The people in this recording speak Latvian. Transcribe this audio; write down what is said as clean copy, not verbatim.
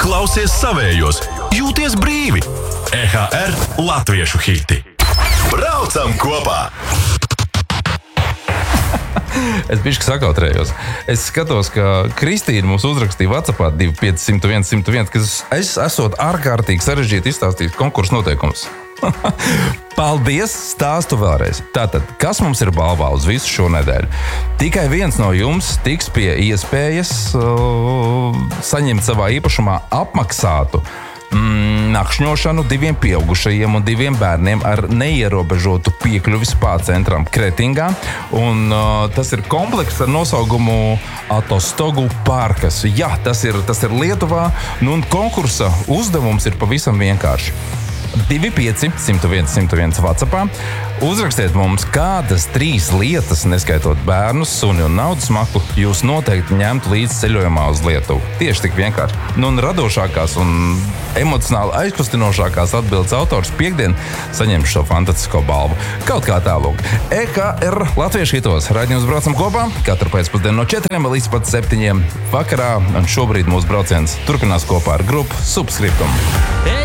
Klausies savējos, jūties brīvi. EHR latviešu hiti. Braucam kopā! Es bišķi sakautrējos. Es skatos, ka Kristīna mums uzrakstīja WhatsAppā 25101, ka es esot ārkārtīgi sarežģīti izstāstīt konkursu noteikumus. Paldies, stāstu vēlreiz. Tātad, kas mums ir balvā uz visu šo nedēļu? Tikai viens no jums tiks pie iespējas saņemt savā īpašumā apmaksātu nakšņošanu 2 pieaugušajiem un 2 bērniem ar neierobežotu piekļuvi spā centram Kretingā. Un tas ir komplekss ar nosaukumu Atostogu parkas. Jā, tas ir Lietuvā. Un konkursa uzdevums ir pavisam vienkārši. 25-101-101 WhatsAppā. Uzrakstiet mums, kādas 3 lietas, neskaitot bērnus, suni un naudas maku, jūs noteikti ņemtu līdz ceļojumā uz Lietuvu. Tieši tik vienkārši. Un radošākās un emocionāli aizkustinošākās atbildes autors piekdien saņems šo fantastisko balvu. Kaut kā tālūk. EHR latviešu hitos. Raidījums braucam kopā katru pēcpusdienu no 4 līdz pat 7 vakarā. Un šobrīd mūsu brauciens turpinās kopā ar grupu Subscriptum.